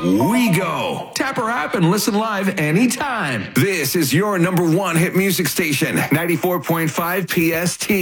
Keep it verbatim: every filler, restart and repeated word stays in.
we go. Tap our app and listen live anytime. This is your number one hit music station, ninety-four point five P S T.